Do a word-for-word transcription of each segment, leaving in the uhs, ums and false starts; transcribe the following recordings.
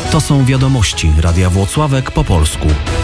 To są wiadomości Radia Włocławek po polsku.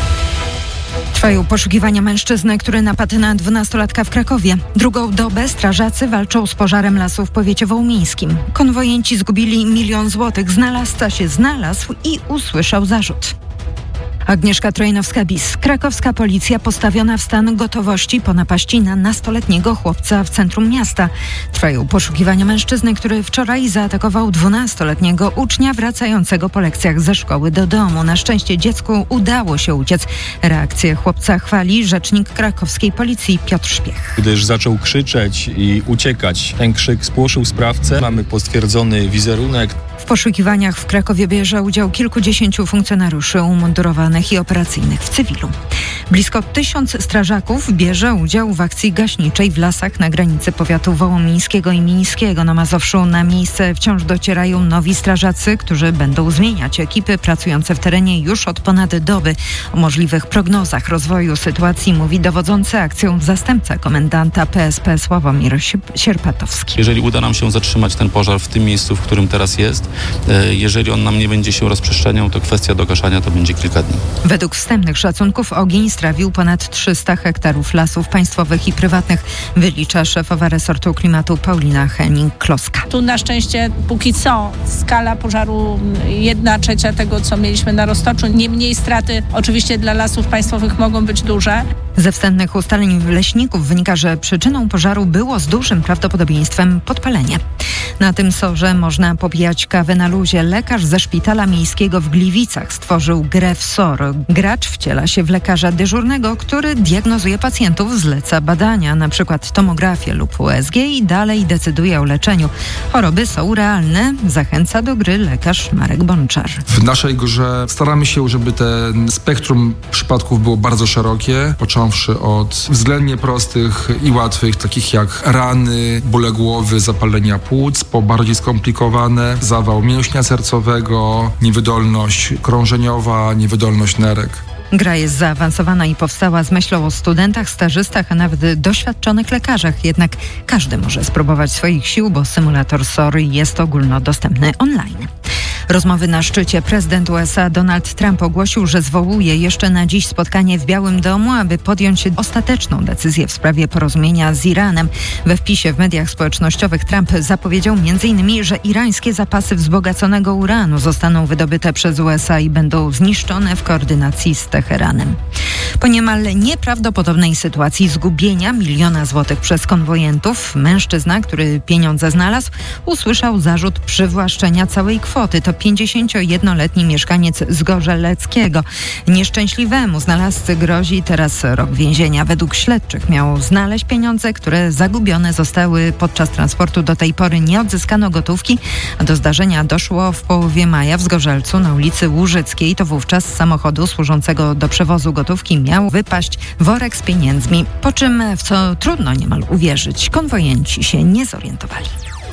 Trwają poszukiwania mężczyzny, który napadł na dwunastolatka w Krakowie. Drugą dobę strażacy walczą z pożarem lasu w powiecie wołomińskim. Konwojenci zgubili milion złotych. Znalazca się znalazł i usłyszał zarzut. Agnieszka Trojnowska-Bis. Krakowska policja postawiona w stan gotowości po napaści na nastoletniego chłopca w centrum miasta. Trwają poszukiwania mężczyzny, który wczoraj zaatakował dwunastoletniego ucznia wracającego po lekcjach ze szkoły do domu. Na szczęście dziecku udało się uciec. Reakcję chłopca chwali rzecznik krakowskiej policji Piotr Szpiech. Gdyż zaczął krzyczeć i uciekać. Ten krzyk spłoszył sprawcę. Mamy potwierdzony wizerunek. W poszukiwaniach w Krakowie bierze udział kilkudziesięciu funkcjonariuszy umundurowanych i operacyjnych w cywilu. Blisko tysiąc strażaków bierze udział w akcji gaśniczej w lasach na granicy powiatu wołomińskiego i mińskiego. Na Mazowszu na miejsce wciąż docierają nowi strażacy, którzy będą zmieniać ekipy pracujące w terenie już od ponad doby. O możliwych prognozach rozwoju sytuacji mówi dowodzący akcją zastępca komendanta P S P Sławomir Sierpatowski. Jeżeli uda nam się zatrzymać ten pożar w tym miejscu, w którym teraz jest, jeżeli on nam nie będzie się rozprzestrzeniał, to kwestia dogaszania to będzie kilka dni. Według wstępnych szacunków ogień strawił ponad trzysta hektarów lasów państwowych i prywatnych, wylicza szefowa resortu klimatu Paulina Henning-Kloska. Tu na szczęście póki co skala pożaru jedna trzecia tego, co mieliśmy na Roztoczu. Niemniej straty oczywiście dla lasów państwowych mogą być duże. Ze wstępnych ustaleń leśników wynika, że przyczyną pożaru było z dużym prawdopodobieństwem podpalenie. Na tym sorze można popijać kawę na luzie. Lekarz ze szpitala miejskiego w Gliwicach stworzył grę w sor. Gracz wciela się w lekarza dyżurnego, który diagnozuje pacjentów, zleca badania, na przykład tomografię lub U S G i dalej decyduje o leczeniu. Choroby są realne, zachęca do gry lekarz Marek Bonczar. W naszej grze staramy się, żeby ten spektrum przypadków było bardzo szerokie, począwszy od względnie prostych i łatwych, takich jak rany, bóle głowy, zapalenia płuc, po bardziej skomplikowane, zawał mięśnia sercowego, niewydolność krążeniowa, niewydolność nerek. Gra jest zaawansowana i powstała z myślą o studentach, stażystach, a nawet doświadczonych lekarzach. Jednak każdy może spróbować swoich sił, bo symulator S O R jest ogólnodostępny online. Rozmowy na szczycie. Prezydent U S A Donald Trump ogłosił, że zwołuje jeszcze na dziś spotkanie w Białym Domu, aby podjąć ostateczną decyzję w sprawie porozumienia z Iranem. We wpisie w mediach społecznościowych Trump zapowiedział między innymi, że irańskie zapasy wzbogaconego uranu zostaną wydobyte przez U S A i będą zniszczone w koordynacji z Teheranem. Po niemal nieprawdopodobnej sytuacji zgubienia miliona złotych przez konwojentów, mężczyzna, który pieniądze znalazł, usłyszał zarzut przywłaszczenia całej kwoty. To pięćdziesięciojednoletni mieszkaniec Zgorzeleckiego. Nieszczęśliwemu znalazcy grozi teraz rok więzienia. Według śledczych miał znaleźć pieniądze, które zagubione zostały podczas transportu. Do tej pory nie odzyskano gotówki, a do zdarzenia doszło w połowie maja w Zgorzelcu na ulicy Łużyckiej. To wówczas z samochodu służącego do przewozu gotówki miał wypaść worek z pieniędzmi, po czym, w co trudno niemal uwierzyć, konwojenci się nie zorientowali.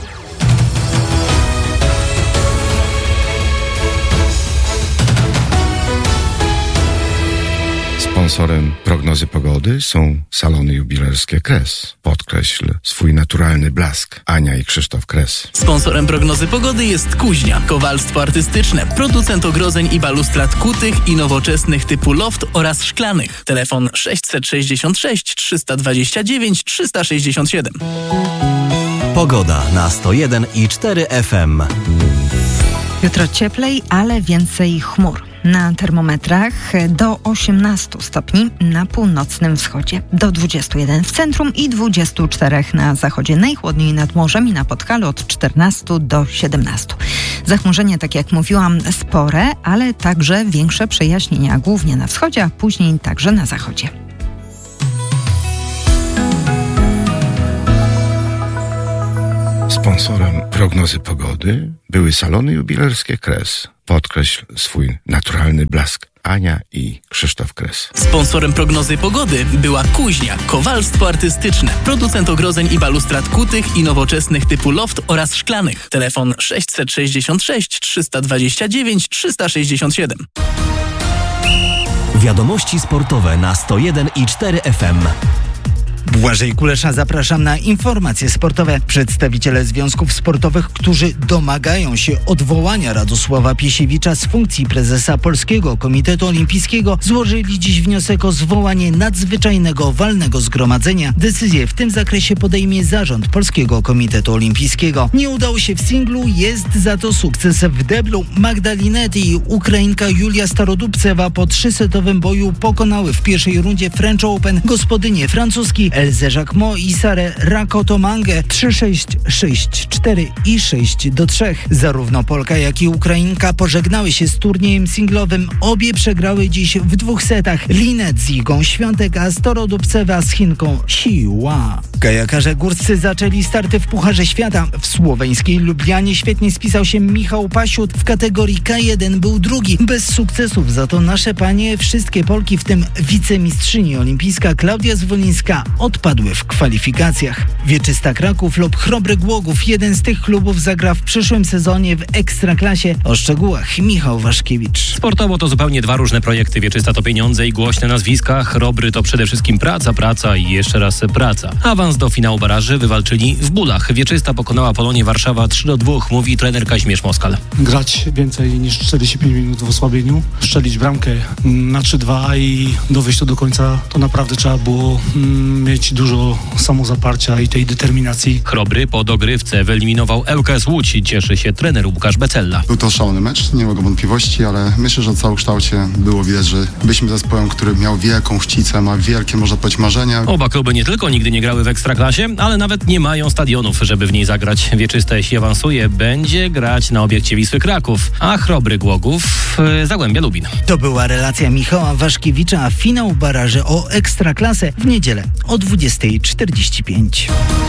Sponsorem prognozy pogody są salony jubilerskie Kres. Podkreśl swój naturalny blask. Ania i Krzysztof Kres. Sponsorem prognozy pogody jest Kuźnia. Kowalstwo artystyczne. Producent ogrodzeń i balustrad kutych i nowoczesnych typu loft oraz szklanych. Telefon sześćset sześćdziesiąt sześć trzysta dwadzieścia dziewięć trzysta sześćdziesiąt siedem. Pogoda na sto jeden i cztery F M. Jutro cieplej, ale więcej chmur. Na termometrach do osiemnastu stopni na północnym wschodzie, do dwudziestu jeden w centrum i dwudziestu czterech na zachodzie. Najchłodniej nad morzem i na Podhalu od czternastu do siedemnastu. Zachmurzenie, tak jak mówiłam, spore, ale także większe przejaśnienia, głównie na wschodzie, a później także na zachodzie. Sponsorem prognozy pogody były salony jubilerskie Kres. Podkreśl swój naturalny blask. Ania i Krzysztof Kres. Sponsorem prognozy pogody była Kuźnia. Kowalstwo artystyczne. Producent ogrodzeń i balustrad kutych i nowoczesnych typu loft oraz szklanych. Telefon sześćset sześćdziesiąt sześć trzysta dwadzieścia dziewięć trzysta sześćdziesiąt siedem. Wiadomości sportowe na sto jeden i cztery F M. Błażej Kulesza, zapraszam na informacje sportowe. Przedstawiciele związków sportowych, którzy domagają się odwołania Radosława Piesiewicza z funkcji prezesa Polskiego Komitetu Olimpijskiego, złożyli dziś wniosek o zwołanie nadzwyczajnego walnego zgromadzenia. Decyzję w tym zakresie podejmie zarząd Polskiego Komitetu Olimpijskiego. Nie udało się w singlu, jest za to sukces w deblu. Magdalinetti i Ukrainka Julia Starodubcewa po trzysetowym boju pokonały w pierwszej rundzie French Open gospodynie francuski Elzę Jacquemot i Sarę Rakotomangę trzy sześć, sześć cztery i sześć do trzech. Zarówno Polka, jak i Ukrainka pożegnały się z turniejem singlowym. Obie przegrały dziś w dwóch setach. Linet z Igą Świątek, a Starodubcewa z Chinką Siła. Kajakarze górscy zaczęli starty w Pucharze Świata. W słoweńskiej Lublianie świetnie spisał się Michał Pasiut. W kategorii K jeden był drugi. Bez sukcesów za to nasze panie, wszystkie Polki, w tym wicemistrzyni olimpijska Klaudia Zwolińska, odpadły w kwalifikacjach. Wieczysta Kraków lub Chrobry Głogów, jeden z tych klubów, zagra w przyszłym sezonie w Ekstraklasie. O szczegółach Michał Waszkiewicz. Sportowo to zupełnie dwa różne projekty. Wieczysta to pieniądze i głośne nazwiska. Chrobry to przede wszystkim praca, praca i jeszcze raz praca. Awans do finału baraży wywalczyli w bólach. Wieczysta pokonała Polonię Warszawa trzy do dwóch, mówi trener Kazimierz Moskal. Grać więcej niż czterdzieści pięć minut w osłabieniu, strzelić bramkę na trzy dwa i dowieść to do końca, to naprawdę trzeba było mm, mieć dużo samozaparcia i tej determinacji. Chrobry po dogrywce wyeliminował ŁKS Łódź. Cieszy się trener Łukasz Becella. Był to szalony mecz, nie ma wątpliwości, ale myślę, że w całokształcie było widać, że byliśmy zespołem, który miał wielką chcicę, ma wielkie, można powiedzieć, marzenia. Oba kluby nie tylko nigdy nie grały w Ekstraklasie, ale nawet nie mają stadionów, żeby w niej zagrać. Wieczysta, jeśli awansuje, będzie grać na obiekcie Wisły Kraków, a Chrobry Głogów yy, Zagłębia Lubin. To była relacja Michała Waszkiewicza, a finał baraży o Ekstraklasę w niedzielę o dwudziesta czterdzieści pięć.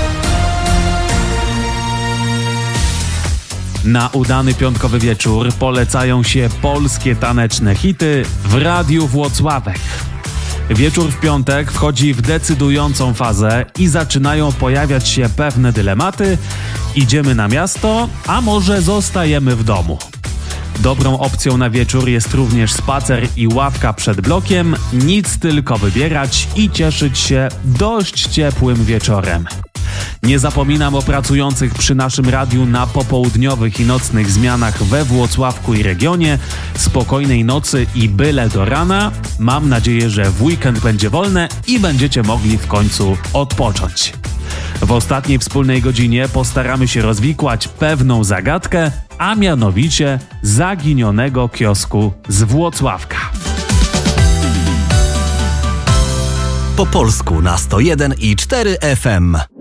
Na udany piątkowy wieczór polecają się polskie taneczne hity w Radiu Włocławek. Wieczór w piątek wchodzi w decydującą fazę i zaczynają pojawiać się pewne dylematy. Idziemy na miasto, a może zostajemy w domu? Dobrą opcją na wieczór jest również spacer i ławka przed blokiem. Nic tylko wybierać i cieszyć się dość ciepłym wieczorem. Nie zapominam o pracujących przy naszym radiu na popołudniowych i nocnych zmianach we Włocławku i regionie. Spokojnej nocy i byle do rana. Mam nadzieję, że w weekend będzie wolne i będziecie mogli w końcu odpocząć. W ostatniej wspólnej godzinie postaramy się rozwikłać pewną zagadkę, a mianowicie zaginionego kiosku z Włocławka. Po polsku na sto jeden i cztery F M.